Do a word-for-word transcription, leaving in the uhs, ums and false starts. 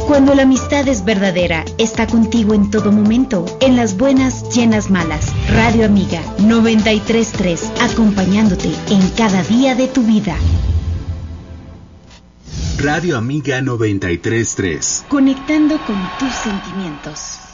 Cuando la amistad es verdadera, está contigo en todo momento, en las buenas y en las malas. Radio Amiga noventa y tres punto tres, acompañándote en cada día de tu vida. Radio Amiga noventa y tres punto tres. Conectando con tus sentimientos.